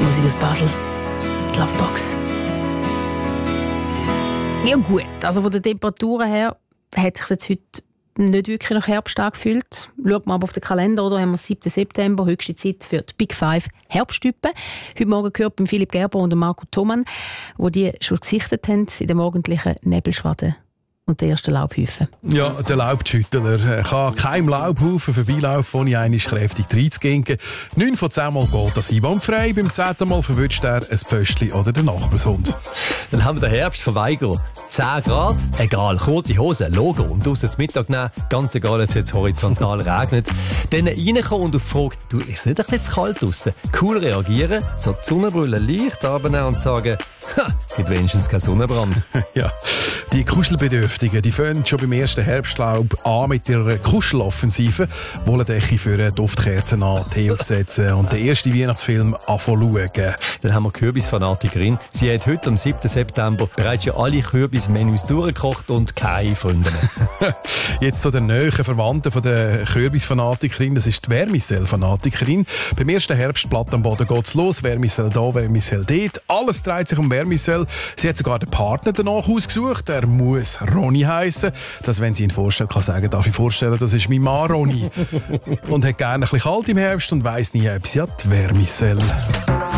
Musik aus Basel. Die Lovebox. Ja gut, also von den Temperaturen her hat es sich jetzt heute nicht wirklich nach Herbst angefühlt. Schaut mal aber auf den Kalender, oder haben wir 7. September, höchste Zeit für die Big Five Herbsttüpen. Heute Morgen gehört beim Philipp Gerber und Marco Thomann, die die schon gesichtet haben in den morgendlichen Nebelschwaden und den ersten Laubhäufen. Ja, der Laubschüttler kann keinem Laubhaufen vorbeilaufen, ohne einmal kräftig reinzuginken. 9 von 10 Mal geht das einwandfrei. Beim 10. Mal verwünscht er ein Pföstchen oder den Nachbarshund. Dann haben wir den Herbstverweigerer. 10 Grad, egal, kurze Hose, Logo und draussen zum Mittag nehmen, ganz egal, ob es jetzt horizontal regnet. Dann reinkommen und auf die Frage, du, ist es nicht ein bisschen zu kalt draussen? Cool reagieren, so die Sonnenbrille leicht runternehmen und sagen, ha, gibt wenigstens keinen Sonnenbrand. Ja, die Kuschelbedürftigen, die fangen schon beim ersten Herbstlaub an mit ihrer Kuscheloffensive, wollen Decke für Duftkerzen an, Tee aufsetzen und den ersten Weihnachtsfilm anschauen. Dann haben wir die Kürbisfanatikerin. Sie hat heute am 7. September bereits schon alle Kürbismenüs durchgekocht und keine Freunde mehr. Jetzt zu der näheren Verwandten von der Kürbisfanatikerin, das ist die Vermicell-Fanatikerin. Beim ersten Herbstblatt am Boden geht's los. Vermicell da, Vermicell dort. Alles dreht sich um Vermicell. Sie hat sogar den Partner danach ausgesucht. Er muss Ronny heissen. Dass, wenn sie ihn vorstellt, kann sagen, darf ich vorstellen, das ist mein Mann Ronny. Und hat gerne ein bisschen kalt im Herbst und weiss nie, ob sie hat Vermicell.